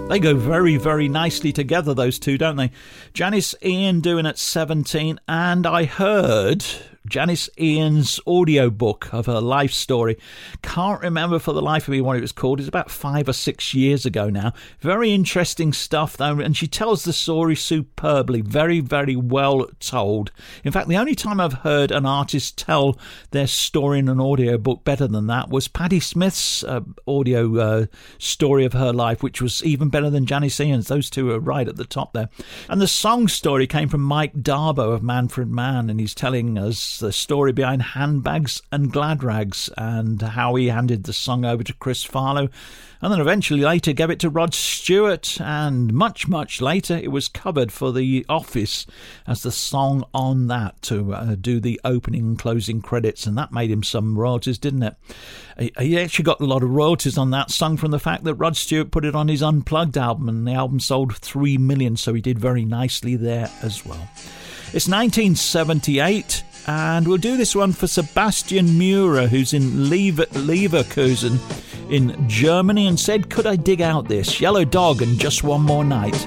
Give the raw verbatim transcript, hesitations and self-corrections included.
They go very, very nicely together, those two, don't they? Janis Ian doing At seventeen, and I heard Janis Ian's audiobook of her life story. Can't remember for the life of me what it was called. It's about five or six years ago now. Very interesting stuff, though, and she tells the story superbly. Very, very well told. In fact, the only time I've heard an artist tell their story in an audiobook better than that was Patti Smith's uh, audio uh, story of her life, which was even better than Janis Ian's. Those two are right at the top there. And the song story came from Mike Darbo of Manfred Mann, and he's telling us the story behind Handbags and Glad Rags and how he handed the song over to Chris Farlow and then eventually later gave it to Rod Stewart, and much, much later it was covered for The Office as the song on that to uh, do the opening and closing credits, and that made him some royalties, didn't it? He, he actually got a lot of royalties on that song from the fact that Rod Stewart put it on his Unplugged album, and the album sold three million, so he did very nicely there as well. It's nineteen seventy-eight, and we'll do this one for Sebastian Mührer, who's in Lever- Leverkusen in Germany, and said, could I dig out this? Yellow Dog and Just One More Night.